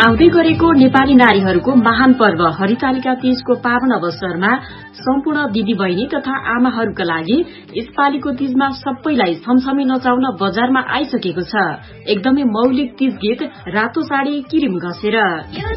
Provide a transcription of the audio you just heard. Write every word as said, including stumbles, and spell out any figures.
आउँदै गरेको नेपाली नारीहरूको महान पर्व हरितालिका तीजको पावन अवसरमा सम्पूर्ण दिदी बहिनी तथा आमाहरूका लागि यसपालिको तीजमा सबैलाई छमछमी नचाउन बजारमा आइसकेको छ एकदमै मौलिक तीज गीत रातो साडी किरिम घसेर।